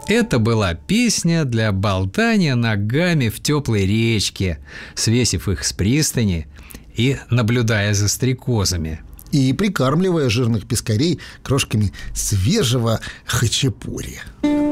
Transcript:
Это была песня для болтания ногами в теплой речке, свесив их с пристани и наблюдая за стрекозами. И прикармливая жирных пескарей крошками свежего хачапури.